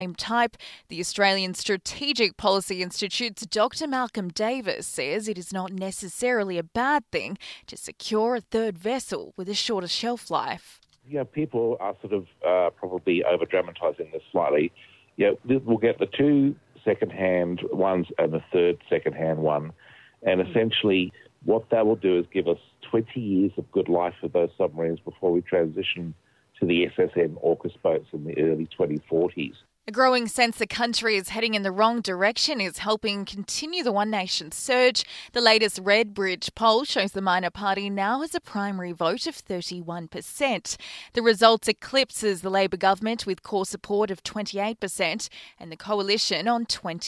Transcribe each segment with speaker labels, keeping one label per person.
Speaker 1: same type. The Australian Strategic Policy Institute's Dr. Malcolm Davis says it is not necessarily a bad thing to secure a third vessel with a shorter shelf life.
Speaker 2: Yeah, people are sort of probably over-dramatising this slightly. Yeah, we'll get the two second-hand ones and the third second-hand one. And essentially what that will do is give us 20 years of good life for those submarines before we transition to the SSN AUKUS boats in the early 2040s.
Speaker 1: A growing sense the country is heading in the wrong direction is helping continue the One Nation surge. The latest Redbridge poll shows the minor party now has a primary vote of 31%. The results eclipses the Labor government with core support of 28% and the coalition on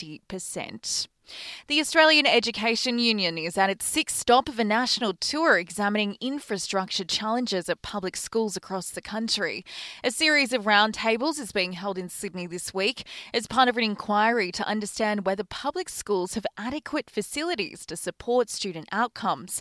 Speaker 1: 20%. The Australian Education Union is at its sixth stop of a national tour examining infrastructure challenges at public schools across the country. A series of roundtables is being held in Sydney this week as part of an inquiry to understand whether public schools have adequate facilities to support student outcomes.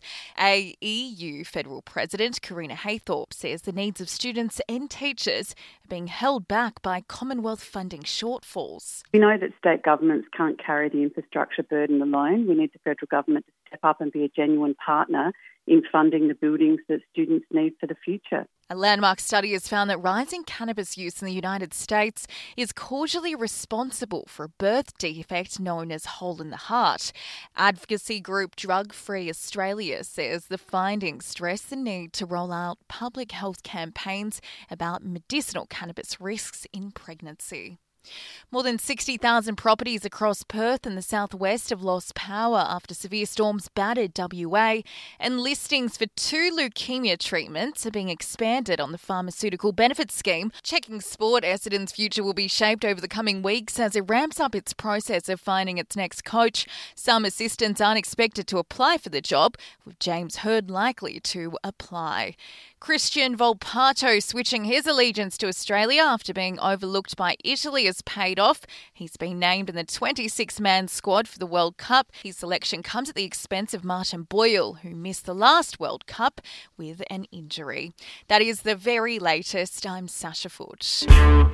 Speaker 1: AEU Federal President Karina Haythorpe says the needs of students and teachers are being held back by Commonwealth funding shortfalls.
Speaker 3: We know that state governments can't carry the infrastructure burden alone. We need the federal government to step up and be a genuine partner in funding the buildings that students need for the future.
Speaker 1: A landmark study has found that rising cannabis use in the United States is causally responsible for a birth defect known as hole in the heart. Advocacy group Drug Free Australia says the findings stress the need to roll out public health campaigns about medicinal cannabis risks in pregnancy. More than 60,000 properties across Perth and the southwest have lost power after severe storms battered WA, and listings for 2 leukemia treatments are being expanded on the pharmaceutical benefit scheme. Checking Sport Essendon's future will be shaped over the coming weeks as it ramps up its process of finding its next coach. Some assistants aren't expected to apply for the job, with James Hird likely to apply. Christian Volpato switching his allegiance to Australia after being overlooked by Italy has paid off. He's been named in the 26-man squad for the World Cup. His selection comes at the expense of Martin Boyle, who missed the last World Cup with an injury. That is the very latest. I'm Sasha Foote.